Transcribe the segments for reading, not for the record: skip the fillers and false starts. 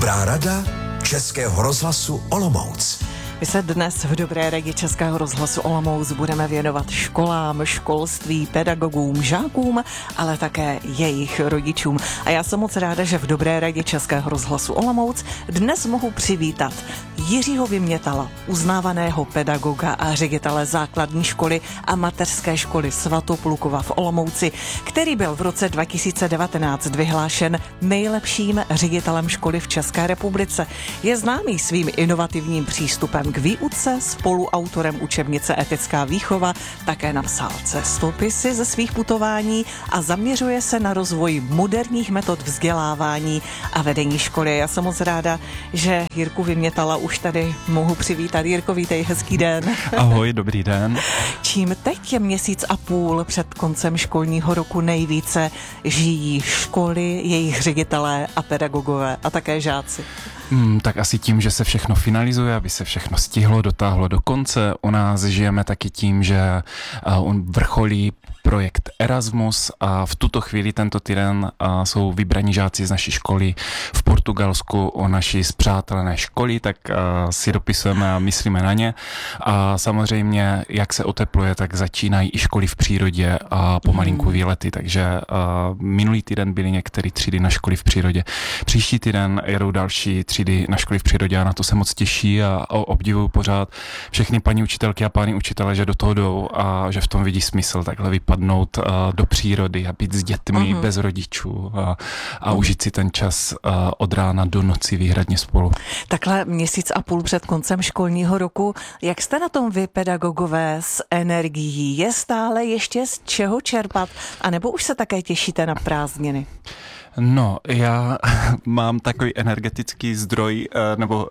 Dobrá rada Českého rozhlasu Olomouc. My se dnes v Dobré radě Českého rozhlasu Olomouc budeme věnovat školám, školství, pedagogům, žákům, ale také jejich rodičům. A já jsem moc ráda, že v Dobré radě Českého rozhlasu Olomouc dnes mohu přivítat Jiřího Vymětala, uznávaného pedagoga a ředitele základní školy a mateřské školy Svatoplukova v Olomouci, který byl v roce 2019 vyhlášen nejlepším ředitelem školy v České republice. Je známý svým inovativním přístupem k výuce, spoluautorem učebnice Etická výchova, také napsal cestopisy ze svých putování a zaměřuje se na rozvoj moderních metod vzdělávání a vedení školy. Já jsem moc ráda, že Jirku Vymětala už tady mohu přivítat. Jirko, vítej, hezký den. Ahoj, dobrý den. Čím teď je měsíc a půl před koncem školního roku nejvíce žijí školy, jejich ředitelé a pedagogové a také žáci? Tak asi tím, že se všechno finalizuje, aby se všechno stihlo, dotáhlo do konce. U nás žijeme taky tím, že vrcholí projekt Erasmus a v tuto chvíli tento týden jsou vybraní žáci z naší školy v Portugalsku o naší spřátelené školy, tak si dopisujeme a myslíme na ně. A samozřejmě, jak se otepluje, tak začínají i školy v přírodě a pomalinku výlety, takže minulý týden byly některé třídy na školy v přírodě. Příští týden jedou další třídy na školy v přírodě a na to se moc těší a obdivuju pořád všechny paní učitelky a pány učitele, že do toho jdou a že v tom vidí smysl takhle vypadnout do přírody a být s dětmi bez rodičů a užít si ten čas od rána do noci výhradně spolu. Takhle měsíc a půl před koncem školního roku. Jak jste na tom vy, pedagogové, s energií? Je stále ještě z čeho čerpat? A nebo už se také těšíte na prázdniny? No, já mám takový energetický zdroj nebo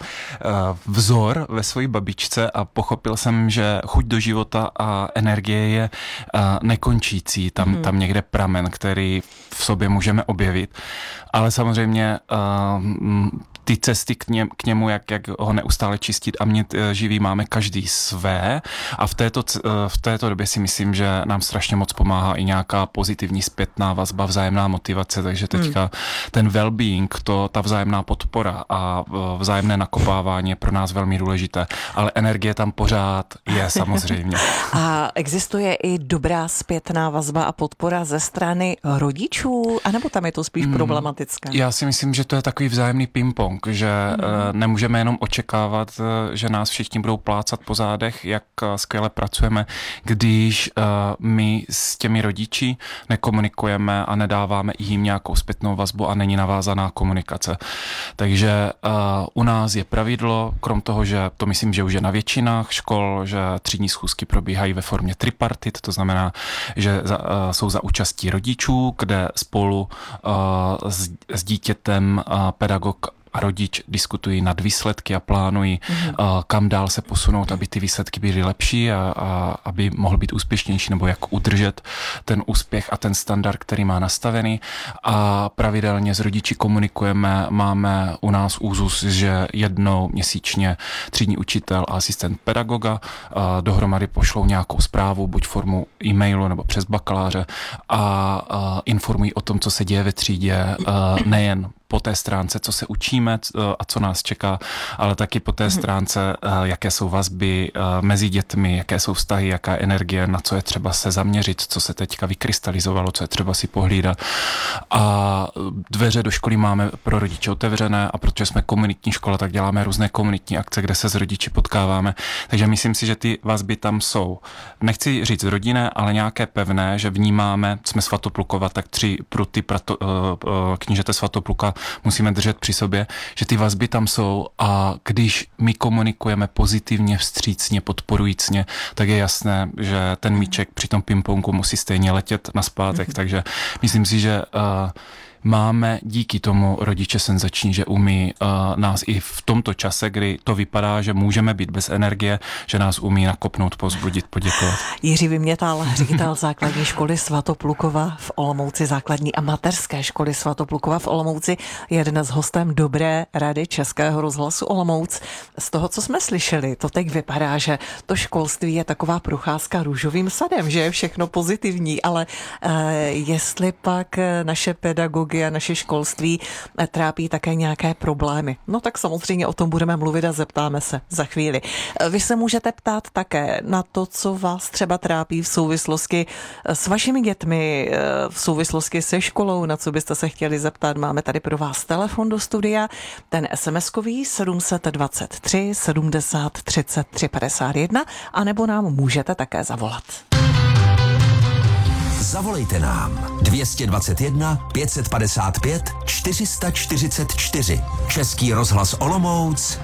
vzor ve své babičce a pochopil jsem, že chuť do života a energie je nekončící. Tam někde pramen, který v sobě můžeme objevit. Ale samozřejmě ty cesty k němu, jak ho neustále čistit a mít živý, máme každý své a v této době si myslím, že nám strašně moc pomáhá i nějaká pozitivní zpětná vazba, vzájemná motivace, takže teďka ten well-being, ta vzájemná podpora a vzájemné nakopávání je pro nás velmi důležité, ale energie tam pořád je samozřejmě. A existuje i dobrá zpětná vazba a podpora ze strany rodičů, anebo tam je to spíš problematické? Já si myslím, že to je takový vzájemný ping-pong, že nemůžeme jenom očekávat, že nás všichni budou plácat po zádech, jak skvěle pracujeme, když my s těmi rodiči nekomunikujeme a nedáváme jim nějakou zpětnou vazbu a není navázaná komunikace. Takže u nás je pravidlo, krom toho, že to myslím, že už je na většinách škol, že třídní schůzky probíhají ve formě tripartit, to znamená, že jsou za účastí rodičů, kde spolu s dítětem pedagog a rodič diskutují nad výsledky a plánují, kam dál se posunout, aby ty výsledky byly lepší a aby mohl být úspěšnější, nebo jak udržet ten úspěch a ten standard, který má nastavený. A pravidelně s rodiči komunikujeme, máme u nás úzus, že jednou měsíčně třídní učitel a asistent pedagoga dohromady pošlou nějakou zprávu, buď formou e-mailu nebo přes bakaláře a informují o tom, co se děje ve třídě, nejen po té stránce, co se učíme a co nás čeká, ale taky po té stránce, jaké jsou vazby mezi dětmi, jaké jsou vztahy, jaká je energie, na co je třeba se zaměřit, co se teďka vykrystalizovalo, co je třeba si pohlídat. A dveře do školy máme pro rodiče otevřené a protože jsme komunitní škola, tak děláme různé komunitní akce, kde se s rodiči potkáváme. Takže myslím si, že ty vazby tam jsou. Nechci říct rodinné, ale nějaké pevné, že vnímáme, jsme Svatoplukova, tak 3 pruty knížete Svatopluka musíme držet při sobě, že ty vazby tam jsou a když my komunikujeme pozitivně, vstřícně, podporujícně, tak je jasné, že ten míček při tom ping-pongu musí stejně letět nazpátek, takže myslím si, že máme díky tomu rodiče senzační, že umí nás i v tomto čase, kdy to vypadá, že můžeme být bez energie, že nás umí nakopnout, povzbudit, poděkovat. Jiří Vymětal, ředitel základní školy Svatoplukova v Olomouci, základní a mateřské školy Svatoplukova v Olomouci, je dnes hostem Dobré rady Českého rozhlasu Olomouc. Z toho, co jsme slyšeli, to teď vypadá, že to školství je taková procházka růžovým sadem, že je všechno pozitivní, ale jestli pak naše pedagogy pedagogy a naše školství trápí také nějaké problémy. No tak samozřejmě o tom budeme mluvit a zeptáme se za chvíli. Vy se můžete ptát také na to, co vás třeba trápí v souvislosti s vašimi dětmi, v souvislosti se školou, na co byste se chtěli zeptat. Máme tady pro vás telefon do studia, ten SMS-kový 723 70 33 51, anebo nám můžete také zavolat. Zavolejte nám 221 555 444. Český rozhlas Olomouc